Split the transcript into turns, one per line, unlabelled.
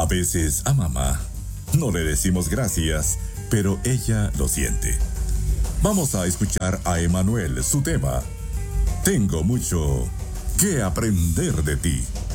veces a mamá no le decimos gracias, pero ella lo siente. Vamos a escuchar a Emanuel, su tema. Tengo mucho que aprender de ti.